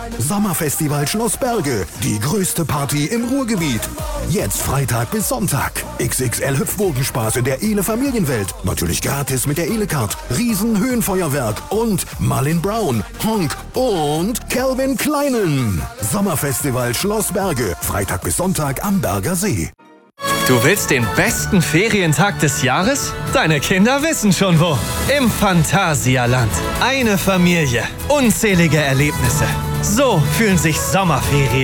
Sommerfestival Schloss Berge, die größte Party im Ruhrgebiet. Jetzt Freitag bis Sonntag. XXL Hüpfbogenspaß in der Ele Familienwelt. Natürlich gratis mit der Ele-Card. Riesen Höhenfeuerwerk und Marlin Brown, Honk und Calvin Kleinen. Sommerfestival Schloss Berge. Freitag bis Sonntag am Berger See. Du willst den besten Ferientag des Jahres? Deine Kinder wissen schon wo. Im Phantasialand. Eine Familie. Unzählige Erlebnisse. So fühlen sich Sommerferien